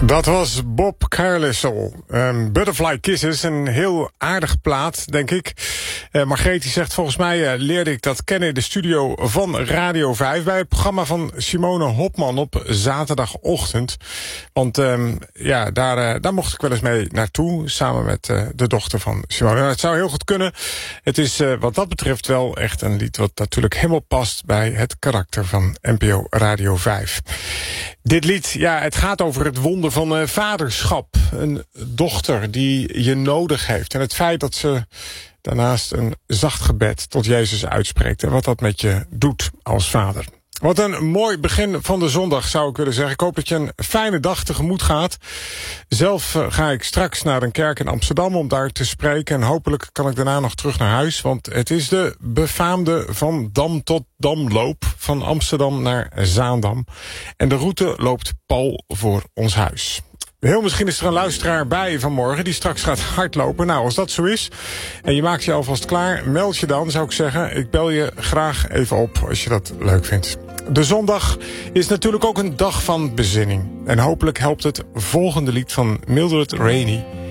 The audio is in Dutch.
Dat was Bob Carlisle. Butterfly Kisses, een heel aardig plaat, denk ik. Margreet die zegt, volgens mij leerde ik dat kennen in de studio van Radio 5... bij het programma van Simone Hopman op zaterdagochtend. Want daar mocht ik wel eens mee naartoe, samen met de dochter van Simone. Het zou heel goed kunnen. Het is wat dat betreft wel echt een lied wat natuurlijk helemaal past... bij het karakter van NPO Radio 5. Dit lied, ja, het gaat over het wonder van vaderschap. Een dochter die je nodig heeft. En het feit dat ze daarnaast een zacht gebed tot Jezus uitspreekt. En wat dat met je doet als vader. Wat een mooi begin van de zondag, zou ik willen zeggen. Ik hoop dat je een fijne dag tegemoet gaat. Zelf ga ik straks naar een kerk in Amsterdam om daar te spreken. En hopelijk kan ik daarna nog terug naar huis. Want het is de befaamde van Dam tot Damloop. Van Amsterdam naar Zaandam. En de route loopt pal voor ons huis. Heel misschien is er een luisteraar bij vanmorgen die straks gaat hardlopen. Nou, als dat zo is en je maakt je alvast klaar, meld je dan, zou ik zeggen. Ik bel je graag even op als je dat leuk vindt. De zondag is natuurlijk ook een dag van bezinning. En hopelijk helpt het volgende lied van Mildred Rainey